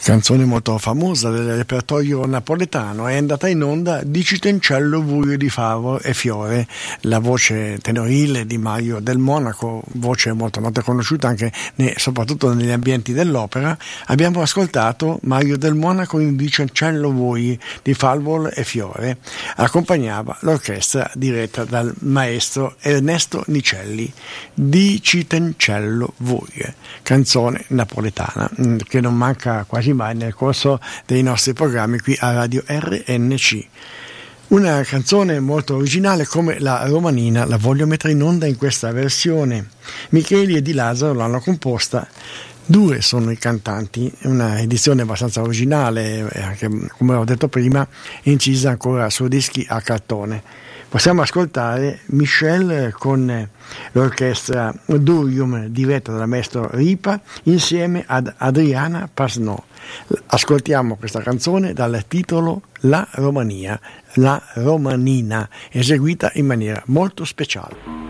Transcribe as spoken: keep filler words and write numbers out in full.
Canzone molto famosa del repertorio napoletano, è andata in onda Di Citencello Vuio di Favo e Fiore, la voce tenorile di Mario Del Monaco, voce molto nota e conosciuta anche ne, soprattutto negli ambienti dell'opera. Abbiamo ascoltato Mario Del Monaco in Di Citencello Vuio di Favo e Fiore, accompagnava l'orchestra diretta dal maestro Ernesto Nicelli. Di Citencello Vuio, canzone napoletana che non manca quasi mai nel corso dei nostri programmi qui a Radio R N C. Una canzone molto originale come la Romanina, la voglio mettere in onda in questa versione. Micheli e Di Lazzaro l'hanno composta. Due sono i cantanti, una edizione abbastanza originale, anche come ho detto prima, incisa ancora su dischi a cartone. Possiamo ascoltare Michel con l'orchestra Durium diretta dal maestro Ripa insieme ad Adriana Pasnò. Ascoltiamo questa canzone dal titolo La Romania, la Romanina, eseguita in maniera molto speciale.